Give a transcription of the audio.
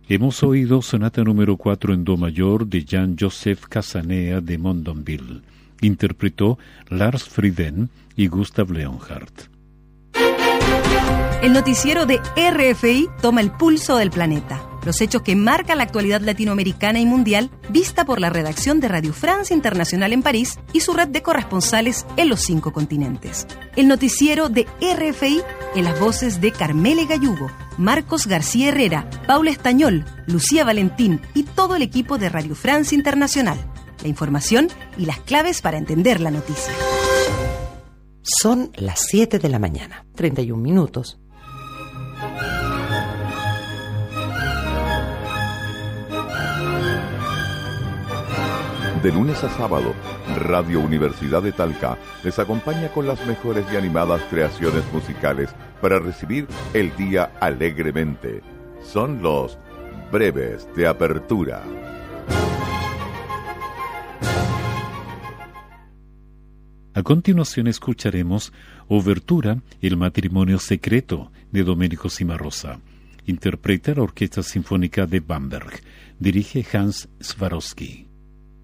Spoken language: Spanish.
Hemos oído Sonata número 4 en Do mayor de Jan-Joseph Casanea de Mondonville. Interpretó Lars Friden y Gustav Leonhardt. El noticiero de RFI toma el pulso del planeta. Los hechos que marcan la actualidad latinoamericana y mundial, vista por la redacción de Radio France Internacional en París y su red de corresponsales en los 5 continentes. El noticiero de RFI en las voces de Carmele Gallugo, Marcos García Herrera, Paula Estañol, Lucía Valentín y todo el equipo de Radio France Internacional. La información y las claves para entender la noticia. Son las 7 de la mañana, 31 minutos. De lunes a sábado, Radio Universidad de Talca les acompaña con las mejores y animadas creaciones musicales para recibir el día alegremente. Son los breves de apertura. A continuación escucharemos Obertura, el matrimonio secreto, de Domenico Cimarosa. Interpreta la Orquesta Sinfónica de Bamberg. Dirige Hans Swarovski.